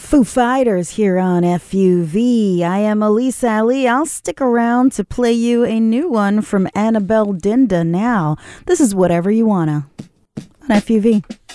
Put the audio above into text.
Foo Fighters here on FUV. I am Elise Ali. I'll stick around to play you a new one from Annabelle Dinda now. This is Whatever You Wanna on FUV.